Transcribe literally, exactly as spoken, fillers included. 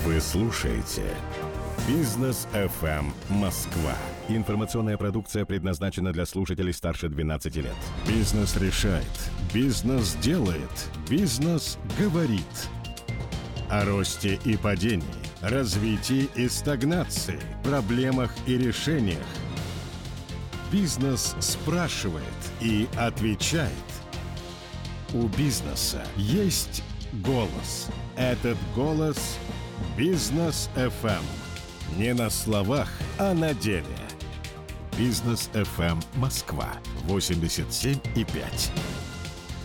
Вы слушаете Бизнес эф эм Москва. Информационная продукция предназначена для слушателей старше двенадцати лет. Бизнес решает. Бизнес делает. Бизнес говорит. О росте и падении, развитии и стагнации, проблемах и решениях. Бизнес спрашивает и отвечает. У бизнеса есть голос. Этот голос – Бизнес эф эм. Не на словах, а на деле. Бизнес эф эм Москва восемьдесят семь и пять.